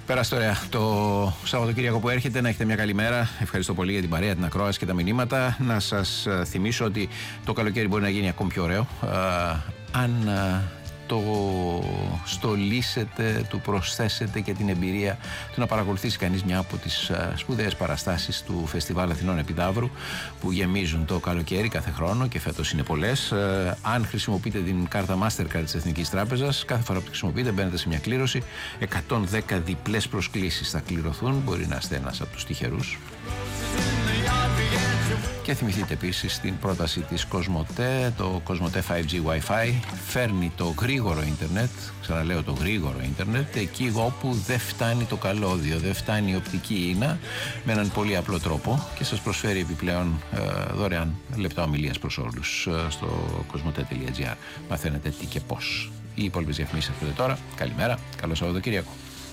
Περάστε ωραία το Σαββατοκύριακο που έρχεται, να έχετε μια καλή μέρα. Ευχαριστώ πολύ για την παρέα, την ακρόαση και τα μηνύματα. Να σας θυμίσω ότι το καλοκαίρι μπορεί να γίνει ακόμη πιο ωραίο αν το στολίσετε, του προσθέσετε και την εμπειρία του να παρακολουθήσει κανείς μια από τις σπουδαίες παραστάσεις του Φεστιβάλ Αθηνών Επιδαύρου που γεμίζουν το καλοκαίρι κάθε χρόνο και φέτος είναι πολλές. Αν χρησιμοποιείτε την κάρτα Mastercard της Εθνικής Τράπεζας, κάθε φορά που τη χρησιμοποιείτε μπαίνετε σε μια κλήρωση. 110 διπλές προσκλήσεις θα κληρωθούν. Μπορεί να είστε ένας από τους τυχερούς. Και θυμηθείτε επίσης την πρόταση της Κοσμοτέ, το Κοσμοτέ 5G Wi-Fi φέρνει το γρήγορο ίντερνετ, ξαναλέω το γρήγορο ίντερνετ, εκεί όπου δεν φτάνει το καλώδιο, δεν φτάνει η οπτική ίνα, με έναν πολύ απλό τρόπο και σας προσφέρει επιπλέον δωρεάν λεπτά ομιλίας προς όλους στο κοσμοτέ.gr. Μαθαίνετε τι και πώς. Οι υπόλοιπες διαφημίσεις έρχονται τώρα. Καλημέρα, καλό Σαββατοκύριακο.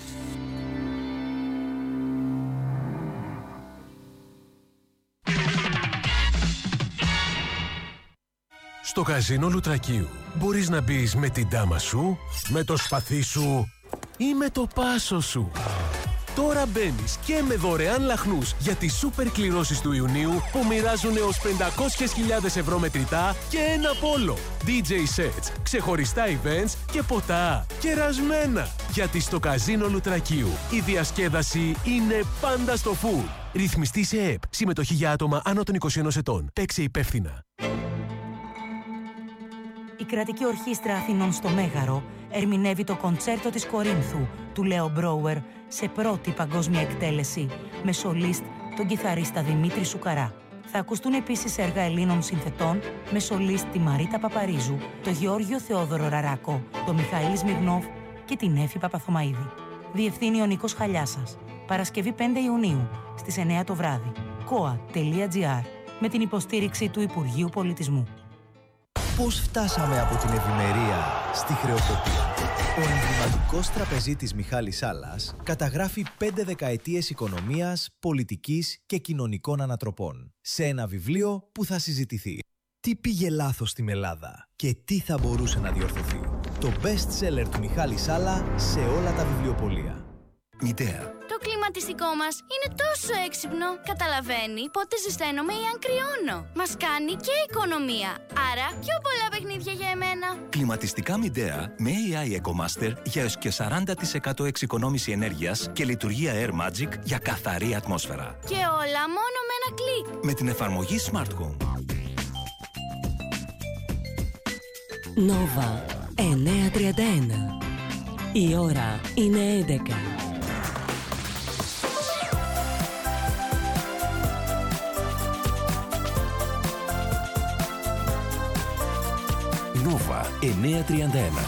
Στο καζίνο Λουτρακίου μπορείς να μπεις με την τάμα σου, με το σπαθί σου ή με το πάσο σου. Τώρα μπαίνεις και με δωρεάν λαχνούς για τις σούπερ κληρώσεις του Ιουνίου που μοιράζουν έως 500.000 ευρώ μετρητά και ένα πόλο. DJ sets, ξεχωριστά events και ποτά. Κερασμένα! Γιατί στο καζίνο Λουτρακίου η διασκέδαση είναι πάντα στο full. Ρυθμιστή σε ΕΠ. Συμμετοχή για άτομα άνω των 21 ετών. Παίξε υπεύθυνα. Η Κρατική Ορχήστρα Αθηνών στο Μέγαρο ερμηνεύει το κοντσέρτο της Κορίνθου του Λέο Μπρόουερ σε πρώτη παγκόσμια εκτέλεση με σολίστ τον κιθαρίστα Δημήτρη Σουκαρά. Θα ακουστούν επίσης έργα Ελλήνων συνθετών με σολίστ τη Μαρίτα Παπαρίζου, τον Γεώργιο Θεόδωρο Ραράκο, τον Μιχαήλ Σμυρνόβ και την Έφη Παπαθωμαΐδη. Διευθύνει ο Νίκος Χαλιάσας. Παρασκευή 5 Ιουνίου στις 9 το βράδυ. koa.gr με την υποστήριξη του Υπουργείου Πολιτισμού. Πώς φτάσαμε από την ευημερία στη χρεοκοπία? Ο εμβληματικός τραπεζίτης Μιχάλης Σάλλας καταγράφει 5 δεκαετίες οικονομίας, πολιτικής και κοινωνικών ανατροπών σε ένα βιβλίο που θα συζητηθεί. Τι πήγε λάθος στην Ελλάδα και τι θα μπορούσε να διορθωθεί? Το best seller του Μιχάλη Σάλλα σε όλα τα βιβλιοπωλεία. Μητέα. Το κλιματιστικό μας είναι τόσο έξυπνο. Καταλαβαίνει πότε ζεσταίνομαι ή αν κρυώνω. Μας κάνει και οικονομία. Άρα πιο πολλά παιχνίδια για εμένα. Κλιματιστικά Midea με AI EcoMaster για έως και 40% εξοικονόμηση ενέργειας και λειτουργία Air Magic για καθαρή ατμόσφαιρα. Και όλα μόνο με ένα κλικ. Με την εφαρμογή Smart Home. Nova 9:31. Η ώρα είναι 11. Nova 9:31.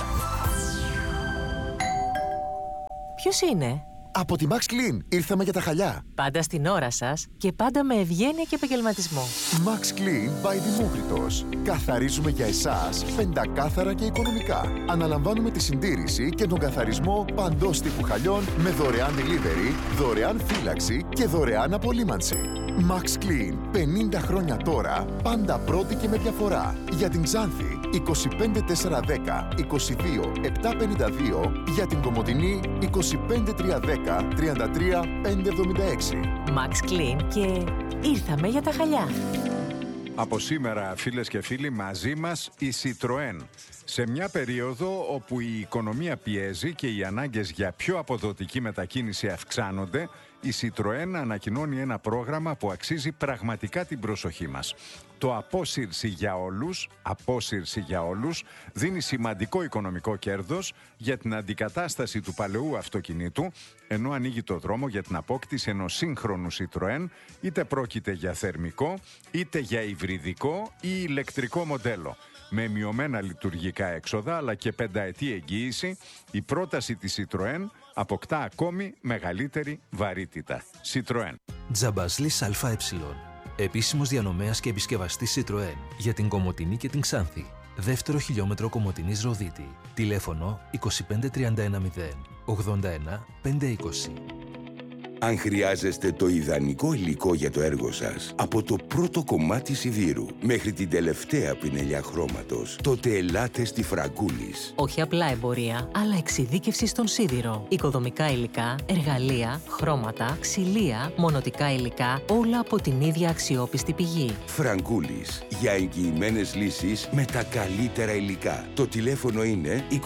Ποιος είναι? Από τη Max Clean. Ήρθαμε για τα χαλιά. Πάντα στην ώρα σας και πάντα με ευγένεια και επαγγελματισμό. Max Clean by Δημόκριτος. Καθαρίζουμε για εσάς πεντακάθαρα και οικονομικά. Αναλαμβάνουμε τη συντήρηση και τον καθαρισμό παντός τύπου χαλιών με δωρεάν delivery, δωρεάν φύλαξη και δωρεάν απολύμανση. Max Clean. 50 χρόνια τώρα, πάντα πρώτη και με διαφορά. Για την Ξάνθη 25410 22 752, για την Κομοτηνή 25310 33 576. Max Clean και ήρθαμε για τα χαλιά. Από σήμερα, φίλες και φίλοι, μαζί μας η Citroën. Σε μια περίοδο όπου η οικονομία πιέζει και οι ανάγκες για πιο αποδοτική μετακίνηση αυξάνονται, η Citroën ανακοινώνει ένα πρόγραμμα που αξίζει πραγματικά την προσοχή μας. Το Απόσυρση για όλους δίνει σημαντικό οικονομικό κέρδος για την αντικατάσταση του παλαιού αυτοκινήτου, ενώ ανοίγει το δρόμο για την απόκτηση ενός σύγχρονου Citroën, είτε πρόκειται για θερμικό, είτε για υβριδικό ή ηλεκτρικό μοντέλο. Με μειωμένα λειτουργικά έξοδα αλλά και 5ετή εγγύηση, η πρόταση της Citroën αποκτά ακόμη μεγαλύτερη βαρύτητα. Citroën. Τζαμπασλής ΑΕ. Επίσημος διανομέας και επισκευαστής Citroën για την Κομοτηνή και την Ξάνθη. Δεύτερο χιλιόμετρο Κομοτηνής Ροδίτη. Τηλέφωνο 25310 81 520. Αν χρειάζεστε το ιδανικό υλικό για το έργο σας, από το πρώτο κομμάτι σιδήρου μέχρι την τελευταία πινελιά χρώματος, τότε ελάτε στη Φραγκούλης. Όχι απλά εμπορία, αλλά εξειδίκευση στον σίδηρο. Οικοδομικά υλικά, εργαλεία, χρώματα, ξυλία, μονοτικά υλικά, όλα από την ίδια αξιόπιστη πηγή. Φραγκούλης. Για εγγυημένες λύσεις με τα καλύτερα υλικά. Το τηλέφωνο είναι 25410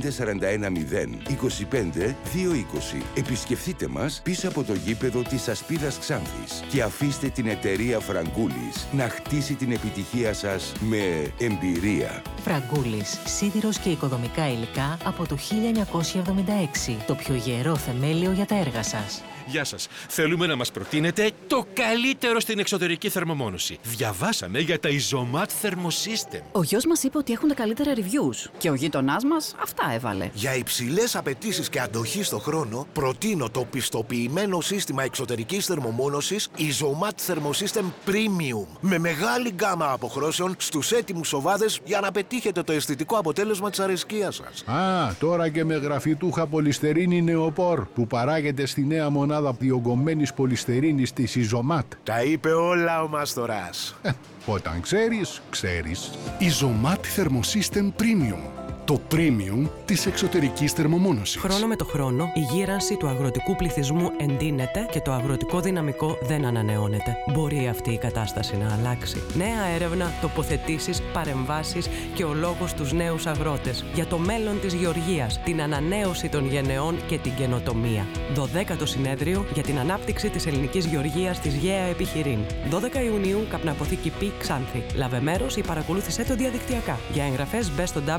25 220. Επισκεφτείτε μας πίσω από το γήπεδο της Ασπίδας Ξάνθης και αφήστε την εταιρεία Φραγκούλης να χτίσει την επιτυχία σας με εμπειρία. Φραγκούλης. Σίδηρος και οικοδομικά υλικά από το 1976. Το πιο γερό θεμέλιο για τα έργα σας. Γεια σας. Θέλουμε να μας προτείνετε το καλύτερο στην εξωτερική θερμομόνωση. Διαβάσαμε για τα Isomat Thermosystem. Ο γιος μας είπε ότι έχουν τα καλύτερα reviews και ο γείτονάς μας αυτά έβαλε. Για υψηλές απαιτήσεις και αντοχή στο χρόνο, προτείνω το πιστοποιημένο σύστημα εξωτερικής θερμομόνωσης Isomat Thermosystem Premium με μεγάλη γκάμα αποχρώσεων στους έτοιμους οβάδες για να πετύχετε το αισθητικό αποτέλεσμα της αρεσκίας σας. Α, τώρα και με γραφιτούχα πολυστερίνη νεοπόρ που παράγεται στη νέα μονάδα διογκωμένης πολυστερίνης της Isomat. Τα είπε όλα ο Μάστορας. Όταν ξέρεις, ξέρεις. Isomat Thermosystem Premium. Το premium της εξωτερικής θερμομόνωσης. Χρόνο με το χρόνο, η γύρανση του αγροτικού πληθυσμού εντείνεται και το αγροτικό δυναμικό δεν ανανεώνεται. Μπορεί αυτή η κατάσταση να αλλάξει. Νέα έρευνα, τοποθετήσεις, παρεμβάσεις και ο λόγος στους νέους αγρότες. Για το μέλλον της γεωργίας, την ανανέωση των γενεών και την καινοτομία. 12ο συνέδριο για την ανάπτυξη της ελληνικής γεωργίας της ΓΕΑ Επιχειρήν. 12 Ιουνίου, Καπναποθήκη Π Ξάνθη. Λάβε μέρος ή παρακολούθησέ το διαδικτυακά. Για εγγραφές μπες στο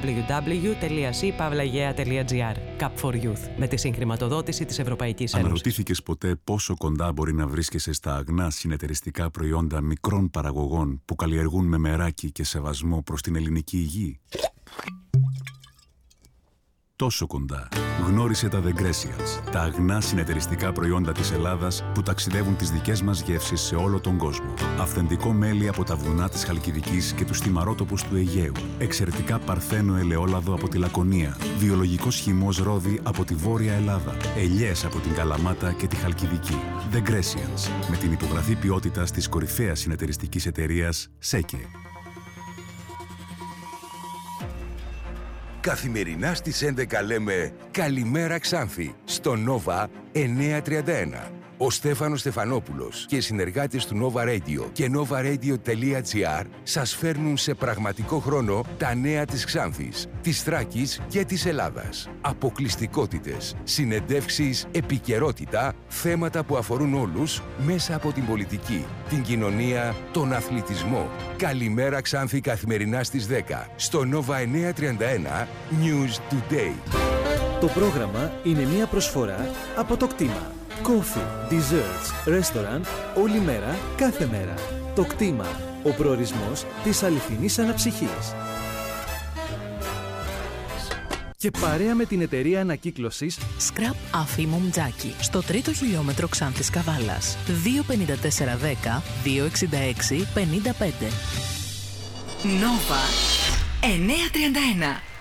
www.c-pavlagea.gr. Cup for Youth. Με τη συγχρηματοδότηση της Ευρωπαϊκής Ένωσης. Αναρωτήθηκες ποτέ πόσο κοντά μπορεί να βρίσκεσαι στα αγνά συνεταιριστικά προϊόντα μικρών παραγωγών που καλλιεργούν με μεράκι και σεβασμό προς την ελληνική υγεία? Τόσο κοντά. Γνώρισε τα The Grecians, τα αγνά συνεταιριστικά προϊόντα της Ελλάδας που ταξιδεύουν τις δικές μας γεύσεις σε όλο τον κόσμο. Αυθεντικό μέλι από τα βουνά της Χαλκιδικής και τους θυμαρότοπους του Αιγαίου. Εξαιρετικά παρθένο ελαιόλαδο από τη Λακωνία. Βιολογικός χυμός ρόδι από τη Βόρεια Ελλάδα. Ελιές από την Καλαμάτα και τη Χαλκιδική. The Grecians, με την υπογραφή ποιότητας της κορυφαίας συνεταιριστικής εταιρείας ΣΕΚΕ. Καθημερινά στις 11 λέμε «Καλημέρα Ξάνθη» στο Νόβα 931. Ο Στέφανος Στεφανόπουλος και οι συνεργάτες του Nova Radio και novaradio.gr σας φέρνουν σε πραγματικό χρόνο τα νέα της Ξάνθης, της Θράκης και της Ελλάδας. Αποκλειστικότητες, συνεντεύξεις, επικαιρότητα, θέματα που αφορούν όλους μέσα από την πολιτική, την κοινωνία, τον αθλητισμό. Καλημέρα Ξάνθη καθημερινά στις 10 στο Nova 931 News Today. Το πρόγραμμα είναι μια προσφορά από το Κτήμα. Coffee, desserts, restaurant, όλη μέρα, κάθε μέρα. Το Κτήμα, ο προορισμός της αληθινής αναψυχής. Και παρέα με την εταιρεία ανακύκλωσης Scrap Αφήμου Τζάκι στο 3ο χιλιόμετρο Ξάνθης Καβάλας 25410 266 55. Νόβα 931.